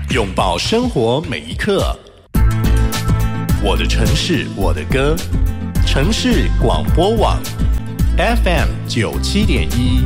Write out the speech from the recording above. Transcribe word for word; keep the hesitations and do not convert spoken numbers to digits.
拥抱生活每一刻。我的城市，我的歌，城市广播网 F M 九七点一，